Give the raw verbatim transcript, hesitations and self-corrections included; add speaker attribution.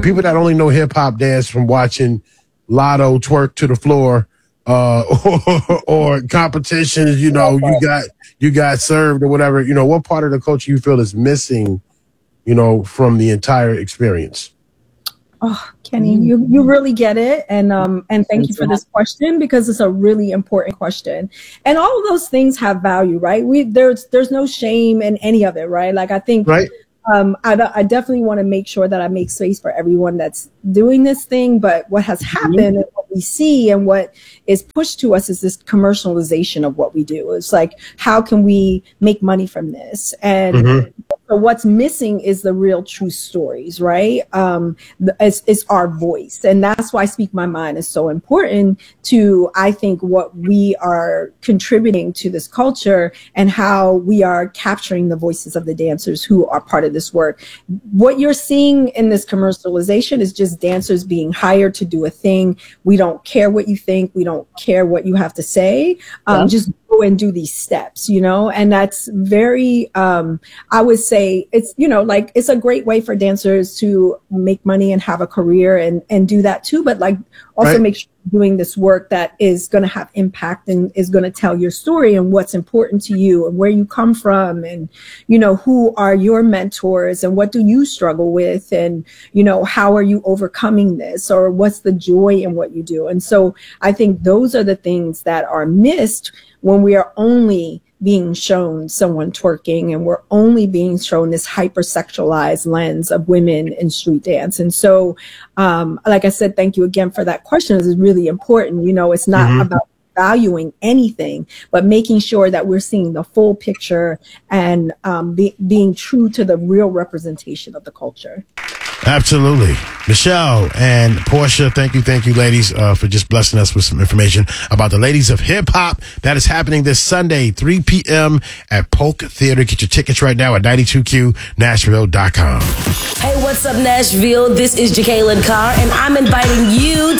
Speaker 1: people that only know hip hop dance from watching Lotto twerk to the floor, uh, or, or competitions, you know, you got you got served or whatever. You know, what part of the culture you feel is missing, you know, from the entire experience?
Speaker 2: Oh, Kenny, you, you really get it. And um and thank you for this question, because it's a really important question. And all of those things have value, right? We there's there's no shame in any of it, right? Like I think
Speaker 1: right.
Speaker 2: um I, I definitely want to make sure that I make space for everyone that's doing this thing. But what has happened mm-hmm. and what we see and what is pushed to us is this commercialization of what we do. It's like, how can we make money from this? And mm-hmm. So what's missing is the real true stories, right? Um, it's, it's our voice. And that's why Speak My Mind is so important to, I think, what we are contributing to this culture and how we are capturing the voices of the dancers who are part of this work. What you're seeing in this commercialization is just dancers being hired to do a thing. We don't care what you think. We don't care what you have to say. Um, yeah. Just go and do these steps, you know, and that's very, um, I would say it's, you know, like it's a great way for dancers to make money and have a career and, and do that too. But like also right. make sure you're doing this work that is going to have impact and is going to tell your story and what's important to you and where you come from and, you know, who are your mentors and what do you struggle with and, you know, how are you overcoming this or what's the joy in what you do? And so I think those are the things that are missed when we are only being shown someone twerking and we're only being shown this hypersexualized lens of women in street dance. And so, um, like I said, thank you again for that question. This is really important. You know, it's not mm-hmm. about valuing anything, but making sure that we're seeing the full picture and um, be, being true to the real representation of the culture.
Speaker 1: Absolutely. Michelle and Portia, thank you, thank you, ladies, uh, for just blessing us with some information about the Ladies of Hip Hop. That is happening this Sunday, three p.m. at Polk Theater. Get your tickets right now at ninety-two Q Nashville dot com.
Speaker 3: Hey, what's up, Nashville? This is Jacqueline Carr, and I'm inviting you